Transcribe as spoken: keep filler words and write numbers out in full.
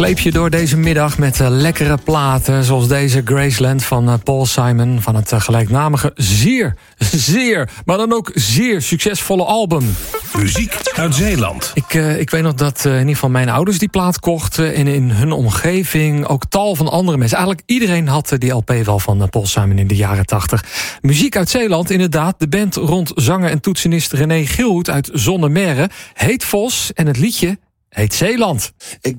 sleep je door deze middag met uh, lekkere platen, zoals deze Graceland van uh, Paul Simon, van het uh, gelijknamige zeer, zeer, maar dan ook zeer succesvolle album. Muziek uit Zeeland. Ik, uh, ik weet nog dat uh, in ieder geval mijn ouders die plaat kochten, en in hun omgeving ook tal van andere mensen. Eigenlijk iedereen had uh, die L P wel van uh, Paul Simon in de jaren tachtig. Muziek uit Zeeland, inderdaad. De band rond zanger en toetsenist René Gilhoed uit Zonnemerre heet Vos en het liedje heet Zeeland. Ik